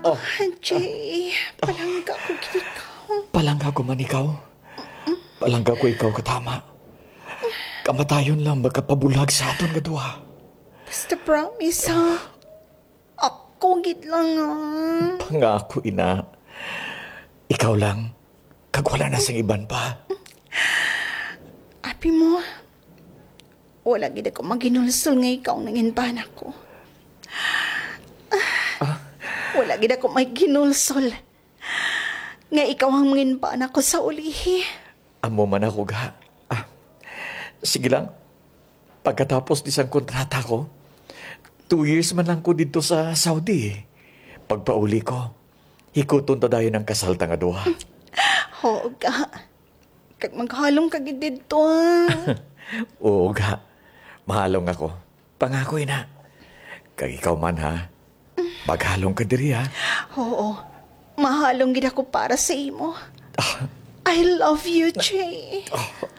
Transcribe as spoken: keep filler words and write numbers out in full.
Oh, Jay, palangga ko gid ikaw. palangga ko man ikaw. Palangga ko ikaw katama. Kamatayon lang magkapabulag sa aton nga duha. Basta promise ha. Ako gid lang ah. Pangako, ina. Ikaw lang. Kag wala na sing iban pa. Abi mo, wala gid ako maginulsol nga ikaw nang inbana ko. Wala gid ako may ginulsol nga ikaw ang manginbana ko sa ulihi. Amo man ako ga. Ah, sige lang. Pagkatapos disang kontrata ko, two years man lang ko dito sa Saudi. Pagpauli ko, hikuton ta dayon ang kasal ta nga duha. Oo ga. Kag maghalong ka gid dito ah. Oo ga. Mahalong ako. Pangako, ina. Kag ikaw man ha. Maghalong ka diri ha. Oo. Mahalong gid ako para sa imo. I love you, Jay. Oh,